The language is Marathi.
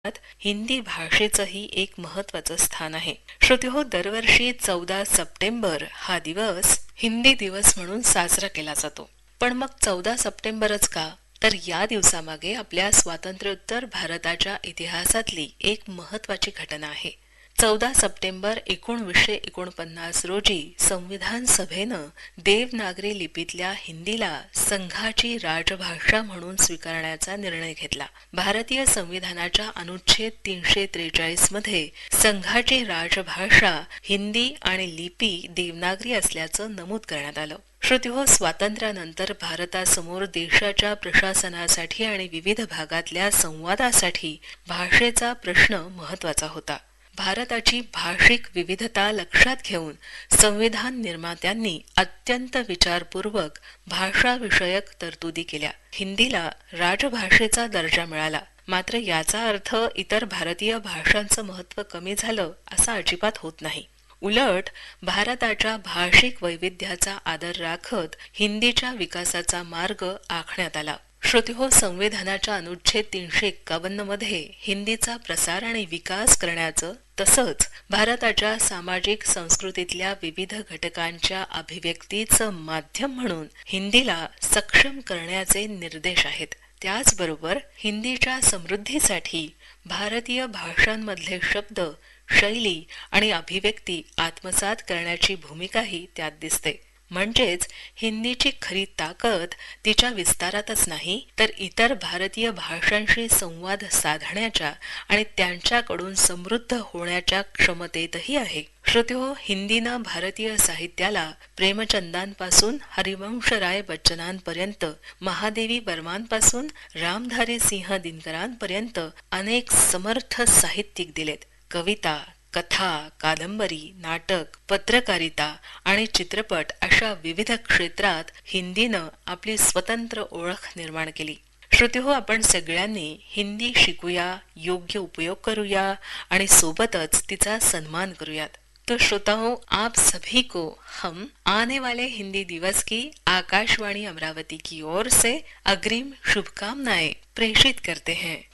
हिंदी भाषेचंही एक महत्वाचं स्थान आहे. श्रोतेहो, दरवर्षी 14 सप्टेंबर हा दिवस हिंदी दिवस म्हणून साजरा केला जातो. पण मग 14 सप्टेंबरच का? तर या दिवसामागे आपल्या स्वातंत्र्योत्तर भारताच्या इतिहासातली एक महत्वाची घटना आहे. 14 सप्टेंबर 1949 रोजी संविधान सभेनं देवनागरी लिपीतल्या हिंदीला संघाची राजभाषा म्हणून स्वीकारण्याचा निर्णय घेतला. भारतीय संविधानाच्या अनुच्छेद 343 मध्ये संघाची राजभाषा हिंदी आणि लिपी देवनागरी असल्याचं नमूद करण्यात आलं. श्रोतेहो, स्वातंत्र्यानंतर भारतासमोर देशाच्या प्रशासनासाठी आणि विविध भागातल्या संवादासाठी भाषेचा प्रश्न महत्वाचा होता. भारताची भाषिक विविधता लक्षात घेऊन संविधान निर्मात्यांनी अत्यंत विचारपूर्वक भाषाविषयक तरतुदी केल्या. हिंदीला राजभाषेचा दर्जा मिळाला. मात्र याचा अर्थ इतर भारतीय भाषांचं महत्त्व कमी झालं असं अजिबात होत नाही. उलट भारताच्या भाषिक वैविध्याचा आदर राखत हिंदीच्या विकासाचा मार्ग आखण्यात आला. श्रोतेहो, संविधानाच्या अनुच्छेद 351 मध्ये हिंदीचा प्रसार आणि विकास करण्याचं तसंच भारताच्या सामाजिक संस्कृतीतल्या विविध घटकांच्या अभिव्यक्तीचं माध्यम म्हणून हिंदीला सक्षम करण्याचे निर्देश आहेत. त्याचबरोबर हिंदीच्या समृद्धीसाठी भारतीय भाषांमधले शब्द, शैली आणि अभिव्यक्ती आत्मसात करण्याची भूमिकाही त्यात दिसते. म्हणजेच हिंदीची खरी ताकद तिच्या विस्तारातच नाही, तर इतर भारतीय भाषांशी संवाद साधण्याच्या आणि त्यांच्याकडून समृद्ध होण्याच्या क्षमतेतही आहे. श्रोतेहो, हिंदीनं भारतीय साहित्याला प्रेमचंदांपासून हरिवंशराय बच्चनांपर्यंत, महादेवी वर्मांपासून रामधारी सिंह दिनकरांपर्यंत अनेक समर्थ साहित्यिक दिलेत. कविता, कथा, कादंबरी, नाटक, पत्रकारिता आणि चित्रपट अशा विविध क्षेत्रात हिंदीनं आपली स्वतंत्र ओळख निर्माण केली. श्रोतेहो, आपण सगळ्यांनी हिंदी शिकूया, योग्य उपयोग करूया आणि सोबतच तिचा सन्मान करूयात. तो श्रोताओं, आप सभी को हम आने वाले हिंदी दिवस की आकाशवाणी अमरावती की ओर से अग्रिम शुभकामनाएं प्रेषित करते हैं.